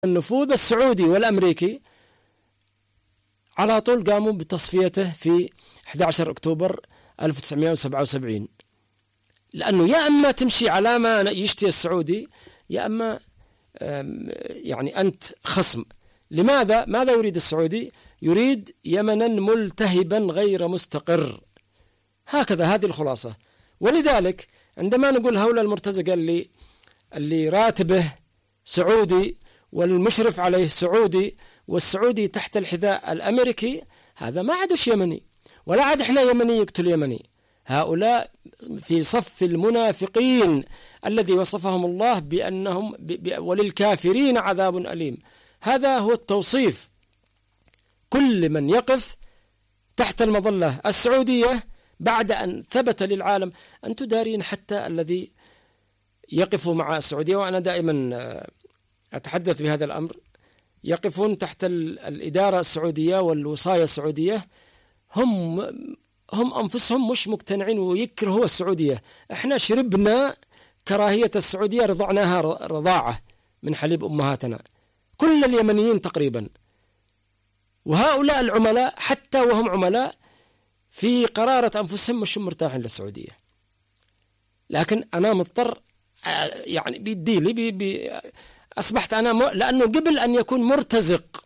النفوذ السعودي والأمريكي على طول قاموا بتصفيته في 11 أكتوبر 1977، لأنه يا أما تمشي على ما يشتي السعودي يا أما يعني أنت خصم. لماذا؟ ماذا يريد السعودي؟ يريد يمنا ملتهبا غير مستقر، هكذا هذه الخلاصة. ولذلك عندما نقول هؤلاء المرتزقة اللي راتبه سعودي والمشرف عليه سعودي والسعودي تحت الحذاء الأمريكي، هذا ما عادش يمني، ولا عاد احنا يمني يقتل يمني. هؤلاء في صف المنافقين الذي وصفهم الله بأنهم وللكافرين عذاب أليم. هذا هو التوصيف. كل من يقف تحت المظلة السعودية بعد أن ثبت للعالم، أنتم دارين حتى الذي يقف مع السعودية، وأنا دائما أتحدث بهذا الأمر، يقفون تحت الإدارة السعودية والوصاية السعودية، هم أنفسهم مش مقتنعين ويكرهوا السعودية. احنا شربنا كراهية السعودية، رضعناها رضاعة من حليب أمهاتنا، كل اليمنيين تقريبا. وهؤلاء العملاء حتى وهم عملاء في قرارة أنفسهم مش مرتاحين للسعودية، لكن أنا مضطر يعني بيدي لي أصبحت أنا لأنه قبل أن يكون مرتزق،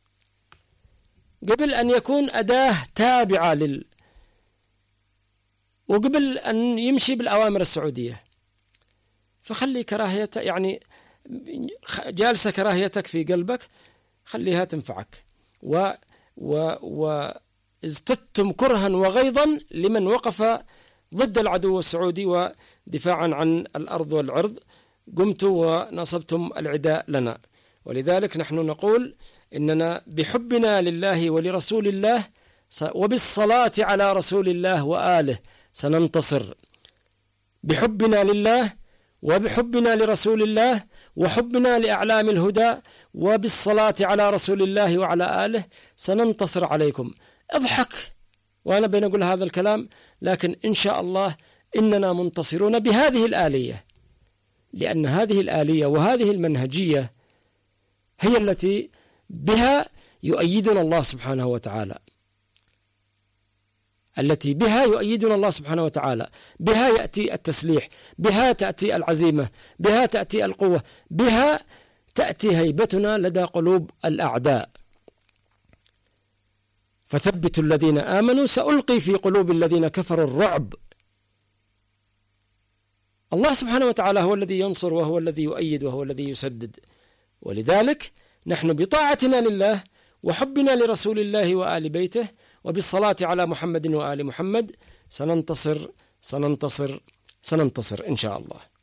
قبل أن يكون أداة تابعة وقبل أن يمشي بالأوامر السعودية، فخلي كراهيته يعني جالسة كراهيتك في قلبك خليها تنفعك. ازددتم كرها وغيظا لمن وقف ضد العدو السعودي ودفاعا عن الأرض والعرض، قمتم ونصبتم العداء لنا. ولذلك نحن نقول إننا بحبنا لله ولرسول الله وبالصلاة على رسول الله وآله سننتصر. بحبنا لله وبحبنا لرسول الله وحبنا لأعلام الهدى وبالصلاة على رسول الله وعلى آله سننتصر عليكم. اضحك وأنا بنقول هذا الكلام، لكن إن شاء الله إننا منتصرون بهذه الآلية، لأن هذه الآلية وهذه المنهجية هي التي بها يؤيدنا الله سبحانه وتعالى، التي بها يؤيدنا الله سبحانه وتعالى، بها يأتي التسليح، بها تأتي العزيمة، بها تأتي القوة، بها تأتي هيبتنا لدى قلوب الأعداء. فثبتوا الذين آمنوا سألقي في قلوب الذين كفروا الرعب. الله سبحانه وتعالى هو الذي ينصر وهو الذي يؤيد وهو الذي يسدد. ولذلك نحن بطاعتنا لله وحبنا لرسول الله وآل بيته وبالصلاة على محمد وآل محمد سننتصر إن شاء الله.